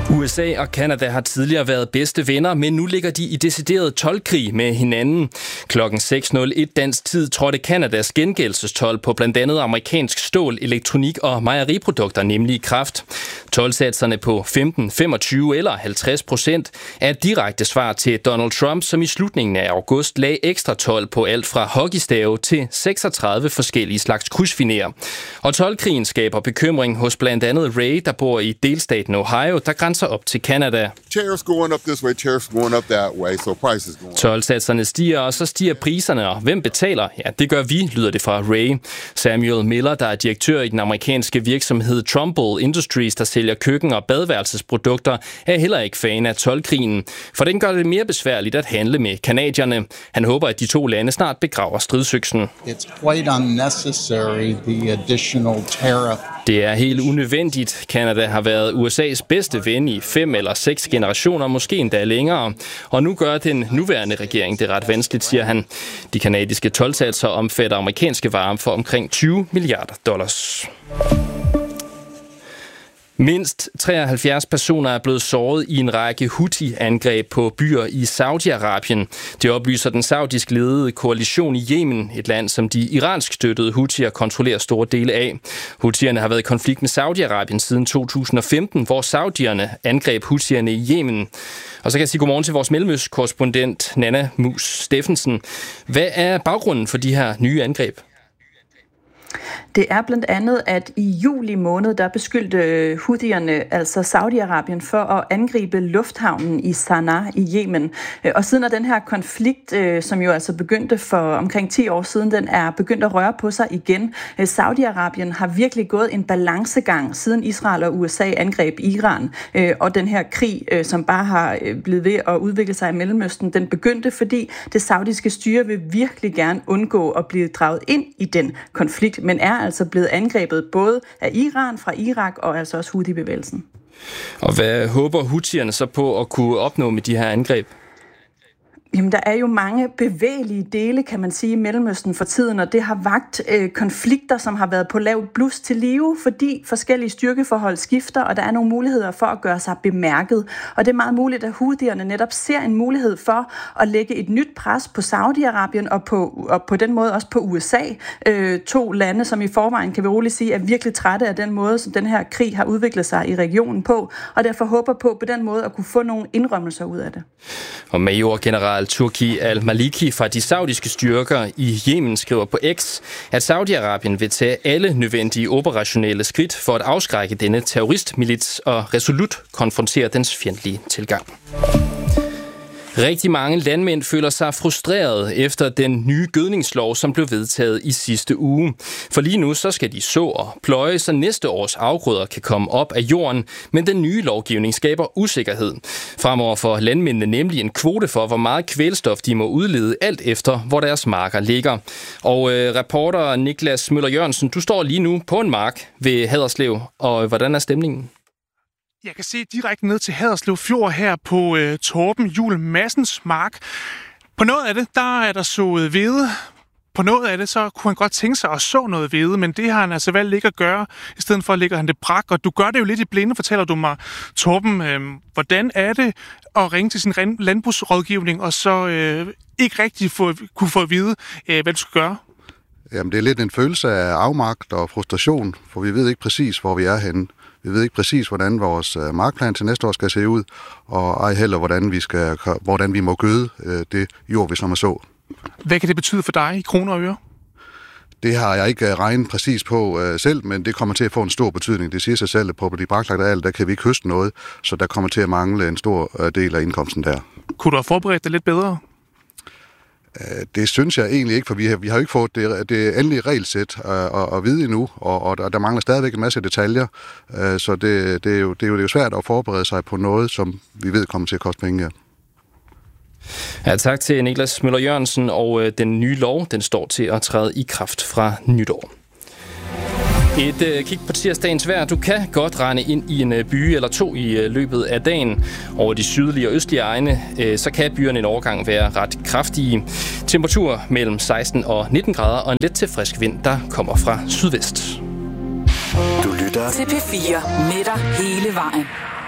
USA og Canada har tidligere været bedste venner, men nu ligger de i decideret toldkrig med hinanden. Klokken 6:01 dansk tid trådte Canadas gengældelsestolv på blandt andet amerikansk stål, elektronik og mejeriprodukter nemlig i kraft. Toldsatserne på 15, 25 eller 50% er et direkte svar til Donald Trump, som i slutningen af august lagde ekstra told på alt fra hockeystave til 36 forskellige slags krydsfinér. Og toldkrigen skaber bekymring hos blandt andet Ray, der bor i delstaten Ohio, der grænser op til Canada. Tariffs going up this way, tariffs going up that way, so prices going up. Toldsatserne stiger, og så stiger priserne, og hvem betaler? Ja, det gør vi, lyder det fra Ray. Samuel Miller, der er direktør i den amerikanske virksomhed Trumbull Industries, der sælger køkken- og badeværelsesprodukter, er heller ikke fan af toldkrigen, for den gør det mere besværligt at handle med canadierne. Han håber, at de to lande snart begraver stridsøksen. It's quite unnecessary, the additional tariff. Det er helt unødvendigt. Canada har været USA's bedste ven i 5 eller 6 generationer, måske endda længere. Og nu gør den nuværende regering det ret vanskeligt, siger han. De canadiske toldsatser omfatter amerikanske varer for omkring $20 milliarder. Mindst 73 personer er blevet såret i en række Houthi-angreb på byer i Saudi-Arabien. Det oplyser den saudisk ledede koalition i Yemen, et land, som de iransk støttede Houthier kontrollerer store dele af. Houthierne har været i konflikt med Saudi-Arabien siden 2015, hvor saudierne angreb Houthierne i Yemen. Og så kan jeg sige godmorgen til vores mellemøstkorrespondent Nana Mus Steffensen. Hvad er baggrunden for de her nye angreb? Det er blandt andet, at i juli måned, der beskyldte Houthierne, altså Saudi-Arabien, for at angribe lufthavnen i Sanaa i Yemen. Og siden af den her konflikt, som jo altså begyndte for omkring 10 år siden, den er begyndt at røre på sig igen. Saudi-Arabien har virkelig gået en balancegang, siden Israel og USA angreb Iran. Og den her krig, som bare har blevet ved at udvikle sig i Mellemøsten, den begyndte, fordi det saudiske styre vil virkelig gerne undgå at blive draget ind i den konflikt, men er altså blevet angrebet både af Iran, fra Irak og altså også Houthi-bevægelsen. Og hvad håber Houthierne så på at kunne opnå med de her angreb? Jamen, der er jo mange bevægelige dele, kan man sige, i Mellemøsten for tiden, og det har vakt konflikter, som har været på lav blus til live, fordi forskellige styrkeforhold skifter, og der er nogle muligheder for at gøre sig bemærket. Og det er meget muligt, at Houthierne netop ser en mulighed for at lægge et nyt pres på Saudi-Arabien og på den måde også på USA. 2 lande, som i forvejen, kan vi roligt sige, er virkelig trætte af den måde, som den her krig har udviklet sig i regionen på, og derfor håber på den måde at kunne få nogle indrømmelser ud af det. Og major-general Turki al-Maliki fra de saudiske styrker i Yemen skriver på X, at Saudi-Arabien vil tage alle nødvendige operationelle skridt for at afskrække denne terroristmilits og resolut konfrontere dens fjendtlige tilgang. Rigtig mange landmænd føler sig frustreret efter den nye gødningslov, som blev vedtaget i sidste uge. For lige nu så skal de så og pløje, så næste års afgrøder kan komme op af jorden, men den nye lovgivning skaber usikkerhed. Fremover får landmændene nemlig en kvote for, hvor meget kvælstof de må udlede, alt efter hvor deres marker ligger. Og reporter Niklas Møller Jørgensen, du står lige nu på en mark ved Haderslev, og hvordan er stemningen? Jeg kan se direkte ned til Haderslev Fjord her på Torben Juel Madsens mark. På noget af det, der er der sået hvede. På noget af det, så kunne han godt tænke sig at så noget hvede, men det har han altså valgt ikke at gøre. I stedet for lægger han det brak, og du gør det jo lidt i blinde, fortæller du mig, Torben. Hvordan er det at ringe til sin landbrugsrådgivning, og så ikke rigtig kunne få at vide, hvad du skal gøre? Jamen, det er lidt en følelse af afmagt og frustration, for vi ved ikke præcis, hvor vi er henne. Vi ved ikke præcis, hvordan vores markplan til næste år skal se ud, og ej heller, hvordan vi må gøde det jord, vi som er så. Hvad kan det betyde for dig i kroner og øre? Det har jeg ikke regnet præcis på selv, men det kommer til at få en stor betydning. Det siger sig selv, at på de braklagte arealer, der kan vi ikke høste noget, så der kommer til at mangle en stor del af indkomsten der. Kunne du have forberedt dig lidt bedre? Det synes jeg egentlig ikke, for vi har jo ikke fået det endelige regelsæt at vide endnu, og der mangler stadigvæk en masse detaljer, så det er jo svært at forberede sig på noget, som vi ved kommer til at koste penge. Ja, tak til Niklas Møller Jørgensen, og den nye lov, den står til at træde i kraft fra nytår. Et kig på tirsdagens vejr. Du kan godt rende ind i en by eller 2 i løbet af dagen. Over de sydlige og østlige egne, så kan byerne en overgang være ret kraftige. Temperatur mellem 16 og 19 grader og en let til frisk vind, der kommer fra sydvest. Du lytter til P4 med dig hele vejen.